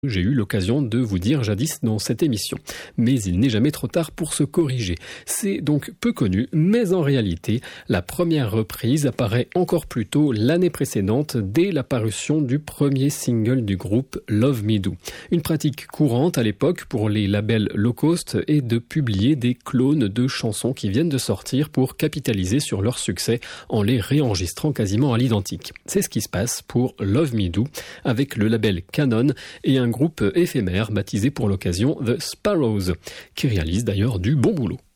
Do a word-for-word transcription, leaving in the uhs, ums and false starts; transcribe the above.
j'ai eu l'occasion de vous dire jadis dans cette émission. Mais il n'est jamais trop tard pour se corriger. C'est donc peu connu, mais en réalité, la première reprise apparaît encore plus tôt l'année précédente, dès la parution du premier single du groupe, Love Me Do. Une pratique courante à l'époque pour les labels low cost est de publier des clones de chansons qui viennent de sortir pour capitaliser sur leur succès en les réenregistrant quasiment à l'identique. C'est ce qui se passe pour Love Me Do avec le label Canon et un groupe éphémère baptisé pour l'occasion The Sparrows, qui réalise d'ailleurs du bon boulot.